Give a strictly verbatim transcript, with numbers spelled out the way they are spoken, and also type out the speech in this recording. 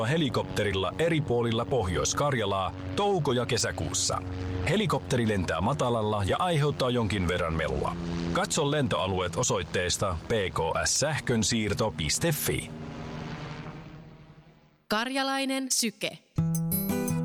helikopterilla eri puolilla Pohjois-Karjalaa touko- ja kesäkuussa. Helikopteri lentää matalalla ja aiheuttaa jonkin verran melua. Katso lentoalueet osoitteesta p k s sähkönsiirto piste f i. Karjalainen syke.